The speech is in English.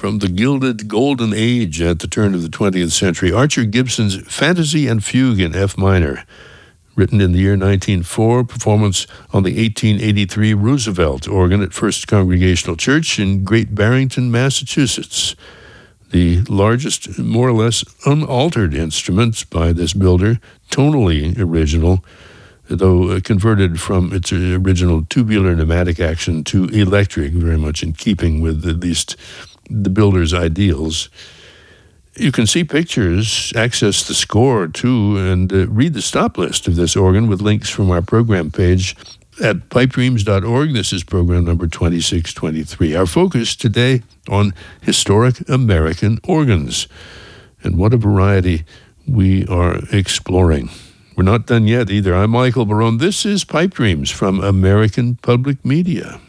from the gilded golden age at the turn of the 20th century, Archer Gibson's Fantasy and Fugue in F minor, written in the year 1904, performance on the 1883 Roosevelt organ at First Congregational Church in Great Barrington, Massachusetts. The largest, more or less unaltered instrument by this builder, tonally original, though converted from its original tubular pneumatic action to electric, very much in keeping with at least the builder's ideals. You can see pictures, access the score too, and read the stop list of this organ with links from our program page at pipedreams.org. This is program number 2623. Our focus today on historic American organs, and what a variety we are exploring. We're not done yet either. I'm Michael Barone. This is Pipe Dreams from American Public Media.